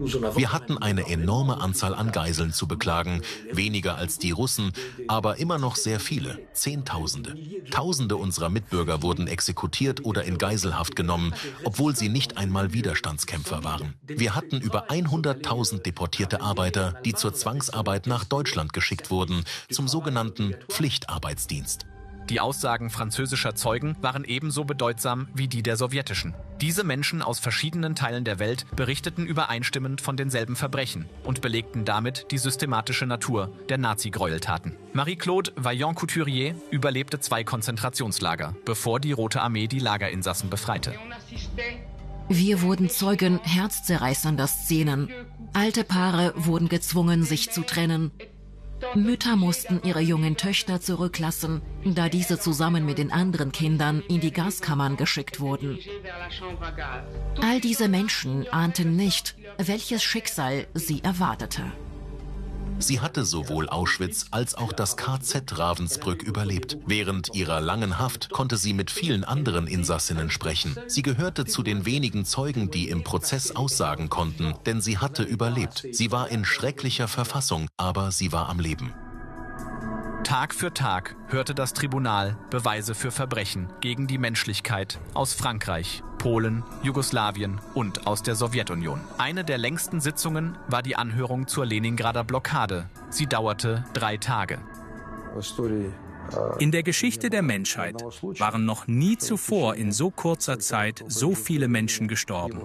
Wir hatten eine enorme Anzahl an Geiseln zu beklagen, weniger als die Russen, aber immer noch sehr viele, Zehntausende. Tausende unserer Mitbürger wurden exekutiert oder in Geiselhaft genommen, obwohl sie nicht einmal Widerstandskämpfer waren. Wir hatten über 100.000 deportierte Arbeiter, die zur Zwangsarbeit nach Deutschland geschickt wurden, zum sogenannten Pflichtarbeitsdienst. Die Aussagen französischer Zeugen waren ebenso bedeutsam wie die der sowjetischen. Diese Menschen aus verschiedenen Teilen der Welt berichteten übereinstimmend von denselben Verbrechen und belegten damit die systematische Natur der Nazi-Gräueltaten. Marie-Claude Vaillant-Couturier überlebte 2 Konzentrationslager, bevor die Rote Armee die Lagerinsassen befreite. Wir wurden Zeugen herzzerreißender Szenen. Alte Paare wurden gezwungen, sich zu trennen. Mütter mussten ihre jungen Töchter zurücklassen, da diese zusammen mit den anderen Kindern in die Gaskammern geschickt wurden. All diese Menschen ahnten nicht, welches Schicksal sie erwartete. Sie hatte sowohl Auschwitz als auch das KZ Ravensbrück überlebt. Während ihrer langen Haft konnte sie mit vielen anderen Insassinnen sprechen. Sie gehörte zu den wenigen Zeugen, die im Prozess aussagen konnten, denn sie hatte überlebt. Sie war in schrecklicher Verfassung, aber sie war am Leben. Tag für Tag hörte das Tribunal Beweise für Verbrechen gegen die Menschlichkeit aus Frankreich, Polen, Jugoslawien und aus der Sowjetunion. Eine der längsten Sitzungen war die Anhörung zur Leningrader Blockade. Sie dauerte 3 Tage. In der Geschichte der Menschheit waren noch nie zuvor in so kurzer Zeit so viele Menschen gestorben.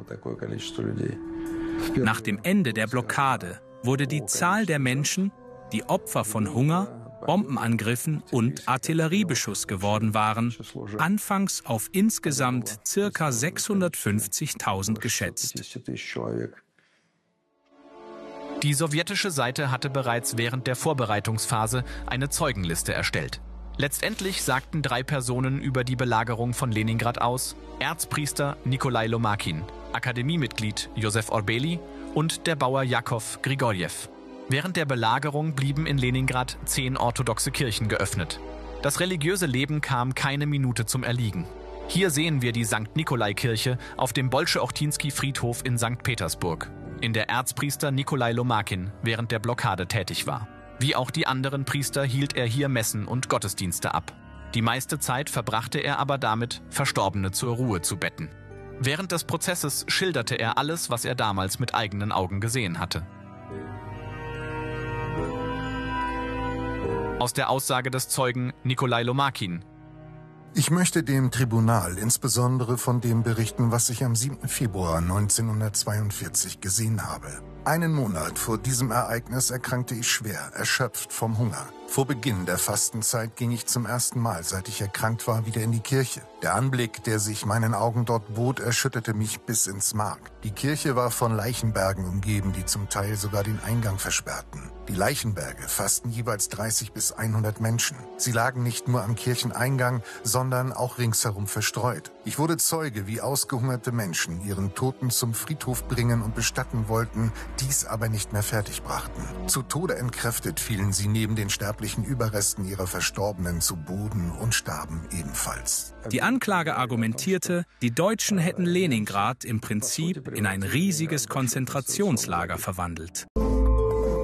Nach dem Ende der Blockade wurde die Zahl der Menschen, die Opfer von Hunger, Bombenangriffen und Artilleriebeschuss geworden waren, anfangs auf insgesamt ca. 650.000 geschätzt. Die sowjetische Seite hatte bereits während der Vorbereitungsphase eine Zeugenliste erstellt. Letztendlich sagten 3 Personen über die Belagerung von Leningrad aus: Erzpriester Nikolai Lomakin, Akademiemitglied Josef Orbeli und der Bauer Jakow Grigorjew. Während der Belagerung blieben in Leningrad 10 orthodoxe Kirchen geöffnet. Das religiöse Leben kam keine Minute zum Erliegen. Hier sehen wir die St. Nikolai-Kirche auf dem Bolsche-Ochtinski-Friedhof in St. Petersburg, in der Erzpriester Nikolai Lomakin während der Blockade tätig war. Wie auch die anderen Priester hielt er hier Messen und Gottesdienste ab. Die meiste Zeit verbrachte er aber damit, Verstorbene zur Ruhe zu betten. Während des Prozesses schilderte er alles, was er damals mit eigenen Augen gesehen hatte. Aus der Aussage des Zeugen Nikolai Lomakin: Ich möchte dem Tribunal insbesondere von dem berichten, was ich am 7. Februar 1942 gesehen habe. Einen Monat vor diesem Ereignis erkrankte ich schwer, erschöpft vom Hunger. Vor Beginn der Fastenzeit ging ich zum ersten Mal, seit ich erkrankt war, wieder in die Kirche. Der Anblick, der sich meinen Augen dort bot, erschütterte mich bis ins Mark. Die Kirche war von Leichenbergen umgeben, die zum Teil sogar den Eingang versperrten. Die Leichenberge fassten jeweils 30 bis 100 Menschen. Sie lagen nicht nur am Kircheneingang, sondern auch ringsherum verstreut. Ich wurde Zeuge, wie ausgehungerte Menschen ihren Toten zum Friedhof bringen und bestatten wollten, dies aber nicht mehr fertig brachten. Zu Tode entkräftet fielen sie neben den sterblichen Überresten ihrer Verstorbenen zu Boden und starben ebenfalls. Die Anklage argumentierte, die Deutschen hätten Leningrad im Prinzip in ein riesiges Konzentrationslager verwandelt.